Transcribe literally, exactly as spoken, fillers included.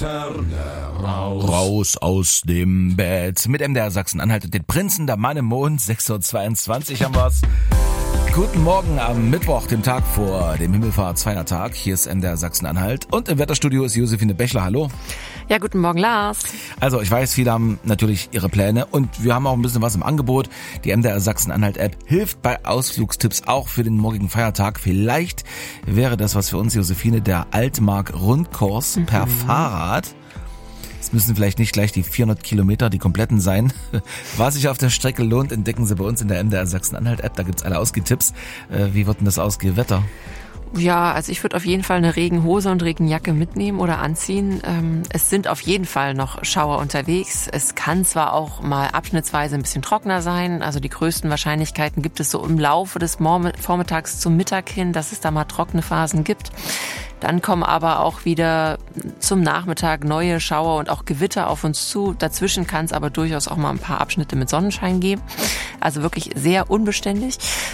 Raus. Raus aus dem Bett. Mit M D R Sachsen-Anhalt und den Prinzen der Mann im Mond. sechs Uhr zweiundzwanzig haben wir's. Guten Morgen am Mittwoch, dem Tag vor dem Himmelfahrtsfeiertag. Hier ist M D R Sachsen-Anhalt und im Wetterstudio ist Josephine Bechler. Hallo. Ja, guten Morgen, Lars. Also ich weiß, viele haben natürlich ihre Pläne und wir haben auch ein bisschen was im Angebot. Die M D R Sachsen-Anhalt-App hilft bei Ausflugstipps auch für den morgigen Feiertag. Vielleicht wäre das was für uns, Josephine, der Altmark-Rundkurs mhm. per Fahrrad. Es müssen vielleicht nicht gleich die vierhundert Kilometer, die kompletten sein. Was sich auf der Strecke lohnt, entdecken Sie bei uns in der M D R Sachsen-Anhalt-App. Da gibt's alle Ausgehtipps. Wie wird denn das ausgehen? Wetter? Ja, also ich würde auf jeden Fall eine Regenhose und Regenjacke mitnehmen oder anziehen. Es sind auf jeden Fall noch Schauer unterwegs. Es kann zwar auch mal abschnittsweise ein bisschen trockener sein. Also die größten Wahrscheinlichkeiten gibt es so im Laufe des Vormittags zum Mittag hin, dass es da mal trockene Phasen gibt. Dann kommen aber auch wieder zum Nachmittag neue Schauer und auch Gewitter auf uns zu. Dazwischen kann es aber durchaus auch mal ein paar Abschnitte mit Sonnenschein geben. Also wirklich sehr unbeständig.